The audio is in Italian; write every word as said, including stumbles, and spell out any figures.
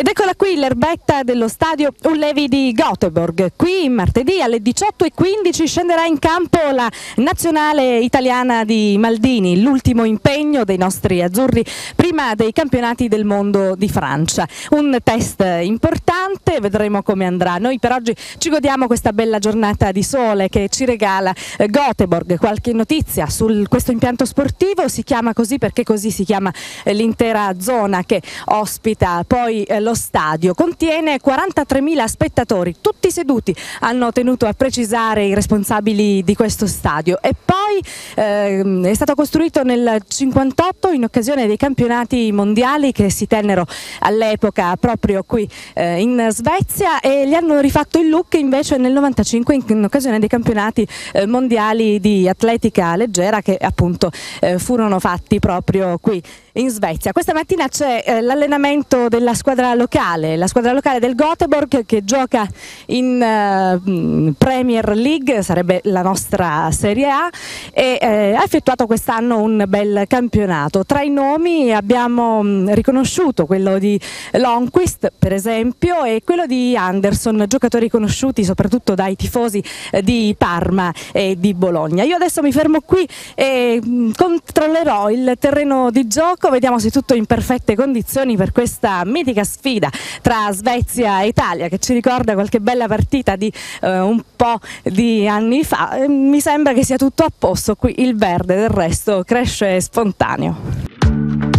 Ed eccola qui l'erbetta dello stadio Ullevi di Göteborg. Qui martedì alle diciotto e quindici scenderà in campo la nazionale italiana di Maldini, l'ultimo impegno dei nostri azzurri prima dei campionati del mondo di Francia. Un test importante, vedremo come andrà. Noi per oggi ci godiamo questa bella giornata di sole che ci regala Göteborg. Qualche notizia su questo impianto sportivo: si chiama così perché così si chiama l'intera zona che ospita poi lo stadio. Contiene quarantatremila spettatori, tutti seduti, hanno tenuto a precisare i responsabili di questo stadio. E poi ehm, è stato costruito nel cinquantotto in occasione dei campionati mondiali che si tennero all'epoca proprio qui eh, in Svezia, e gli hanno rifatto il look invece nel novantacinque in, in occasione dei campionati eh, mondiali di atletica leggera che appunto eh, furono fatti proprio qui in Svezia. Questa mattina c'è eh, l'allenamento della squadra locale, la squadra locale del Göteborg che gioca in eh, Premier League, sarebbe la nostra Serie A, e eh, ha effettuato quest'anno un bel campionato. Tra i nomi abbiamo mh, riconosciuto quello di Longquist per esempio e quello di Anderson, giocatori conosciuti soprattutto dai tifosi eh, di Parma e di Bologna. Io adesso mi fermo qui e mh, controllerò il terreno di gioco. Vediamo se tutto è in perfette condizioni per questa mitica sfida tra Svezia e Italia, che ci ricorda qualche bella partita di eh, un po' di anni fa. Mi sembra che sia tutto a posto qui, il verde del resto cresce spontaneo.